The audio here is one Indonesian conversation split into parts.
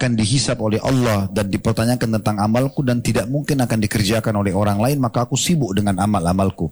akan dihisap oleh Allah dan dipertanyakan tentang amalku dan tidak mungkin akan dikerjakan oleh orang lain, maka aku sibuk dengan amal-amalku.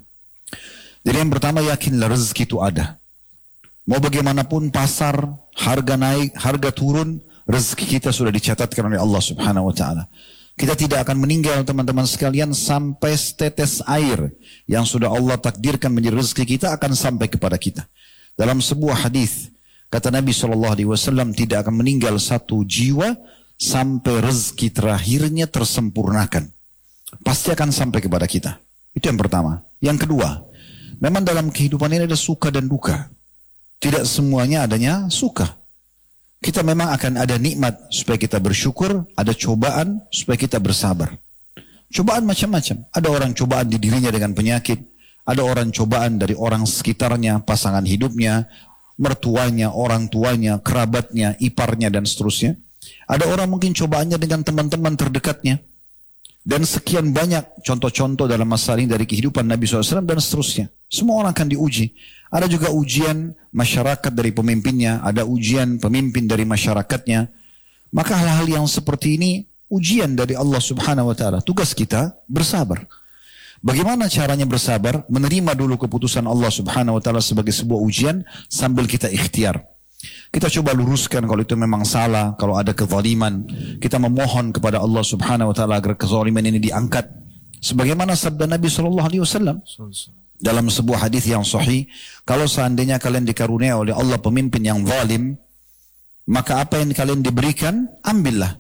Jadi yang pertama, yakinlah rezeki itu ada. Mau bagaimanapun pasar, harga naik, harga turun, rezeki kita sudah dicatatkan oleh Allah Subhanahu wa ta'ala. Kita tidak akan meninggal teman-teman sekalian sampai setetes air yang sudah Allah takdirkan menjadi rezeki kita akan sampai kepada kita. Dalam sebuah hadis kata Nabi SAW, tidak akan meninggal satu jiwa sampai rezeki terakhirnya tersempurnakan. Pasti akan sampai kepada kita. Itu yang pertama. Yang kedua, memang dalam kehidupan ini ada suka dan duka. Tidak semuanya adanya suka. Kita memang akan ada nikmat supaya kita bersyukur, ada cobaan supaya kita bersabar. Cobaan macam-macam. Ada orang cobaan di dirinya dengan penyakit, ada orang cobaan dari orang sekitarnya, pasangan hidupnya, mertuanya, orang tuanya, kerabatnya, iparnya dan seterusnya. Ada orang mungkin cobaannya dengan teman-teman terdekatnya. Dan sekian banyak contoh-contoh dalam masalah ini dari kehidupan Nabi SAW dan seterusnya. Semua orang akan diuji. Ada juga ujian masyarakat dari pemimpinnya, ada ujian pemimpin dari masyarakatnya. Maka hal-hal yang seperti ini ujian dari Allah Subhanahu wa ta'ala. Tugas kita bersabar. Bagaimana caranya bersabar? Menerima dulu keputusan Allah Subhanahu wa ta'ala sebagai sebuah ujian sambil kita ikhtiar. Kita coba luruskan kalau itu memang salah, kalau ada kezaliman. Kita memohon kepada Allah Subhanahu wa ta'ala agar kezaliman ini diangkat. Sebagaimana sabda Nabi SAW dalam sebuah hadis yang sahih, kalau seandainya kalian dikaruniai oleh Allah pemimpin yang zalim, maka apa yang kalian diberikan, ambillah.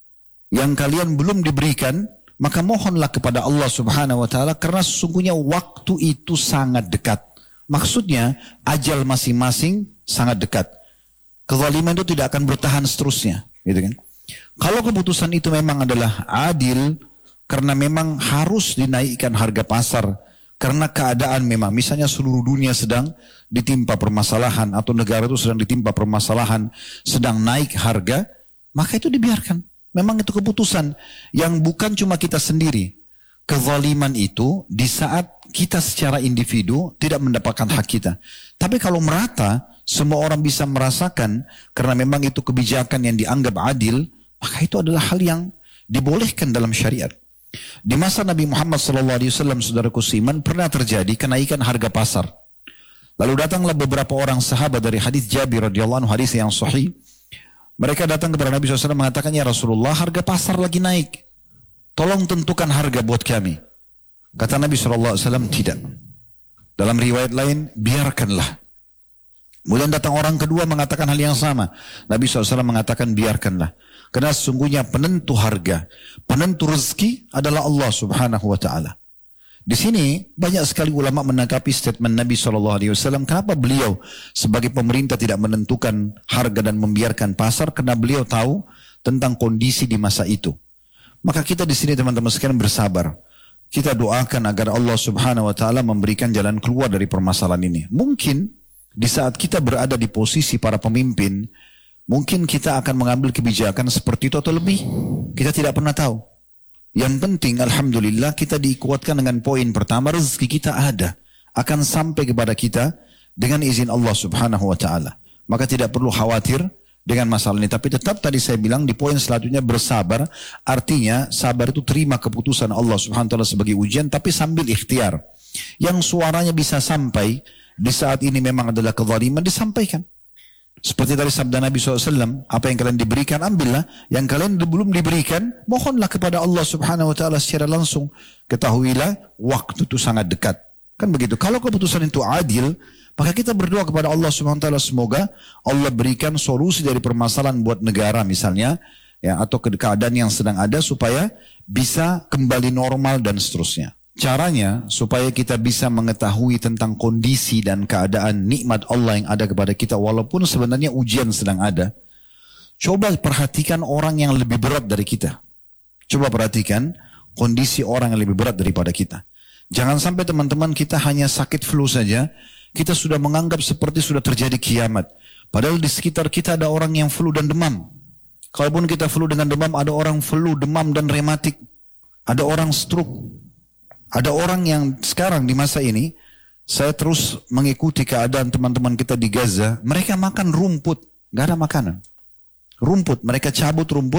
Yang kalian belum diberikan, maka mohonlah kepada Allah Subhanahu wa ta'ala, karena sesungguhnya waktu itu sangat dekat. Maksudnya, ajal masing-masing sangat dekat. Kezaliman itu tidak akan bertahan seterusnya, gitu kan? Kalau keputusan itu memang adalah adil, karena memang harus dinaikkan harga pasar, karena keadaan memang, misalnya seluruh dunia sedang ditimpa permasalahan, atau negara itu sedang ditimpa permasalahan, sedang naik harga, maka itu dibiarkan. Memang itu keputusan yang bukan cuma kita sendiri. Kezaliman itu di saat kita secara individu tidak mendapatkan hak kita. Tapi kalau merata, semua orang bisa merasakan, karena memang itu kebijakan yang dianggap adil, maka itu adalah hal yang dibolehkan dalam syariat. Di masa Nabi Muhammad SAW, saudaraku seiman, pernah terjadi kenaikan harga pasar. Lalu datanglah beberapa orang sahabat dari hadis Jabir radhiyallahu anhu, hadis yang sahih. Mereka datang kepada Nabi SAW mengatakan, ya Rasulullah, harga pasar lagi naik. Tolong tentukan harga buat kami. Kata Nabi SAW, tidak. Dalam riwayat lain, biarkanlah. Kemudian datang orang kedua mengatakan hal yang sama. Nabi SAW mengatakan biarkanlah. Karena sesungguhnya penentu harga, penentu rezeki adalah Allah Subhanahu wa ta'ala. Di sini banyak sekali ulama menanggapi statement Nabi SAW. Kenapa beliau sebagai pemerintah tidak menentukan harga dan membiarkan pasar? Karena beliau tahu tentang kondisi di masa itu. Maka kita di sini teman-teman sekalian bersabar. Kita doakan agar Allah Subhanahu wa ta'ala memberikan jalan keluar dari permasalahan ini. Mungkin di saat kita berada di posisi para pemimpin, mungkin kita akan mengambil kebijakan seperti itu atau lebih. Kita tidak pernah tahu. Yang penting, alhamdulillah, kita dikuatkan dengan poin pertama, rezeki kita ada. Akan sampai kepada kita dengan izin Allah Subhanahu wa ta'ala. Maka tidak perlu khawatir dengan masalah ini. Tapi tetap tadi saya bilang di poin selanjutnya bersabar. Artinya sabar itu terima keputusan Allah Subhanahu wa ta'ala sebagai ujian, tapi sambil ikhtiar. Yang suaranya bisa sampai di saat ini memang adalah kezaliman, disampaikan. Seperti tadi sabda Nabi SAW, apa yang kalian diberikan, ambillah. Yang kalian belum diberikan, mohonlah kepada Allah Subhanahu wa ta'ala secara langsung. Ketahuilah, waktu itu sangat dekat. Kan begitu. Kalau keputusan itu adil, maka kita berdoa kepada Allah Subhanahu wa ta'ala, semoga Allah berikan solusi dari permasalahan buat negara misalnya, ya, atau keadaan yang sedang ada, supaya bisa kembali normal dan seterusnya. Caranya supaya kita bisa mengetahui tentang kondisi dan keadaan nikmat Allah yang ada kepada kita walaupun sebenarnya ujian sedang ada. Coba perhatikan orang yang lebih berat dari kita. Coba perhatikan kondisi orang yang lebih berat daripada kita. Jangan sampai teman-teman kita hanya sakit flu saja, kita sudah menganggap seperti sudah terjadi kiamat. Padahal di sekitar kita ada orang yang flu dan demam. Kalaupun kita flu dengan demam, ada orang flu, demam dan rematik. Ada orang stroke. Ada orang yang sekarang di masa ini, saya terus mengikuti keadaan teman-teman kita di Gaza, mereka makan rumput, gak ada makanan. Rumput, mereka cabut rumput,